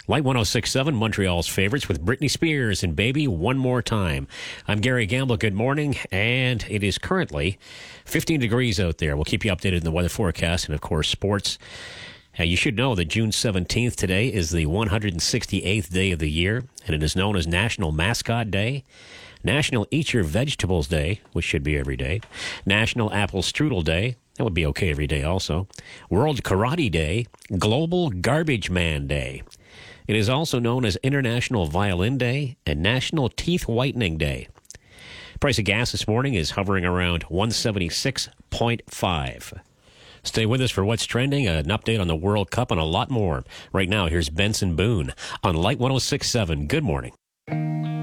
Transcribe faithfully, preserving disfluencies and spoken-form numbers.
Light one oh six point seven, Montreal's favorites with Britney Spears and Baby One More Time. I'm Gary Gamble. Good morning. And it is currently fifteen degrees out there. We'll keep you updated in the weather forecast and, of course, sports. Uh, you should know that June seventeenth today is the one hundred sixty-eighth day of the year, and it is known as National Mascot Day, National Eat Your Vegetables Day, which should be every day, National Apple Strudel Day. That would be okay every day also. World Karate Day, Global Garbage Man Day. It is also known as International Violin Day and National Teeth Whitening Day. Price of gas this morning is hovering around one seventy-six point five. Stay with us for what's trending, an update on the World Cup, and a lot more. Right now, here's Benson Boone on Light one oh six point seven. Good morning.